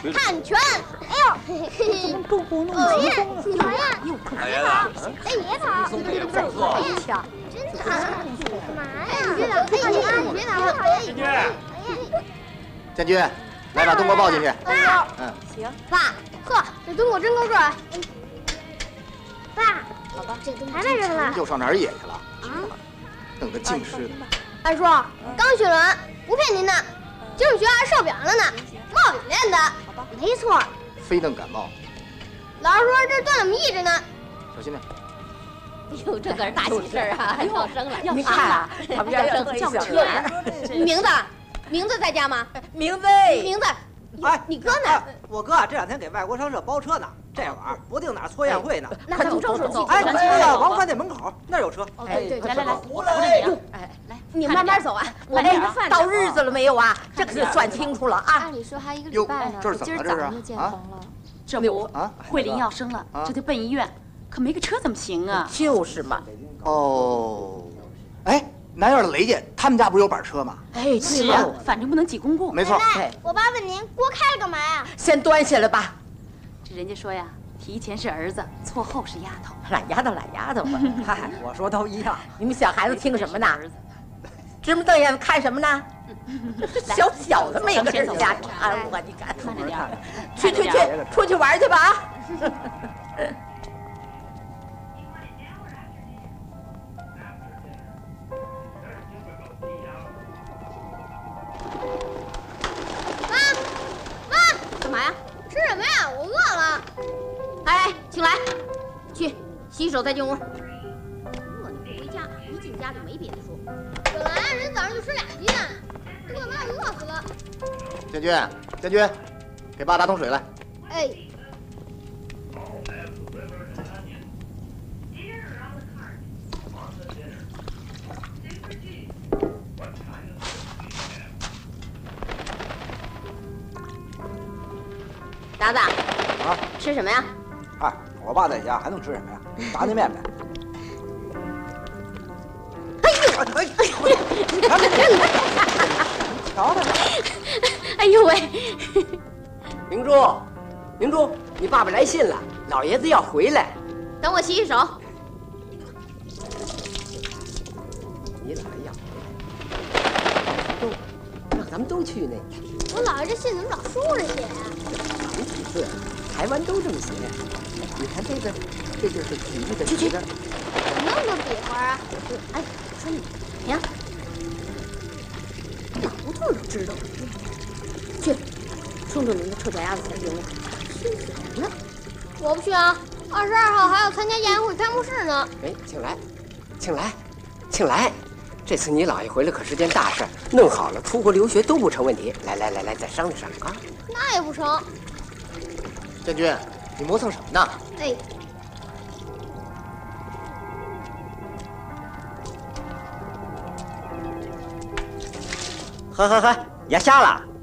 汉拳。哎呦， 中国弄老爷， 老爷， 老爷子，哎，别跑， 松也不错。 真的，干嘛呀？别打，你别打，老爷。 建军，来把东国抱进去。 爸， 行。 爸，呵，这东国真够帅。爸， 好吧， 还卖什么了？ 又上哪儿野去了？弄个净似的。 二叔，刚学完，不骗您的，今儿学还受表扬了呢，冒雨练的。没错。 非弄感冒。 老师说这锻炼我们意志呢。 小心点。 哟，这可是大喜事啊！要生了， 你看啊，旁边要生叫小孩。 名字在家吗？ 名字， 哎， 你哥呢？ 我哥这两天给外国商社包车呢，这会儿不定哪儿搓宴会呢。 那走走。 哎，那个王饭店门口那儿有车。 哎，对，来， 胡来。 哎，来，你慢慢走啊。我这个饭到日子了没有啊？这可得算清楚了啊！ 按理说还一个礼拜呢， 这是怎么了？这是啊？ 这不啊， 慧玲要生了，这得奔医院，可没个车怎么行啊？ 就是嘛。 哦，哎，南院的雷家他们家不是有板车吗？ 哎， 是啊，反正不能挤公共。 没错。 奶奶，我爸问您锅开了干嘛呀？ 先端下来吧。 这人家说呀，提前是儿子，错后是丫头。 懒丫头嘛。 嗨，我说都一样。 你们小孩子听什么呢？直目瞪眼子看什么呢？小小的没个人家掺和，你看。 慢着点。 去，出去玩去吧啊！ 妈， 干嘛呀？ 吃什么呀？我饿了。 哎，请来，去洗手再进屋。饿你不回家，一进家就没别的说。 本来人早上就吃俩鸡蛋，这干嘛饿死了？ 建军，给爸打桶水来。 哎。 达子， 啊， 吃什么呀？ 哎，我爸在家还能吃什么呀？炸酱面呗。瞧他！ 哎呦喂！ 明珠，你爸爸来信了，老爷子要回来。 等我洗洗手。 你姥爷要回来，让咱们都去那个。 我姥爷这信怎么老竖着写呀？ 繁体字，台湾都这么写。你看这个，这就是体育的体字。 怎么那么多笔画啊？ 哎，说你呀，胡同都知道。去，冲着您的臭脚丫子才行了。心死人了！ 我不去啊！22号还要参加亚运会开幕式呢。 哎，请来！这次你姥爷回来可是件大事，弄好了出国留学都不成问题。来，再商量商量啊！ 那也不成。 建军，你磨蹭什么呢？ 哎。 喝，牙瞎了。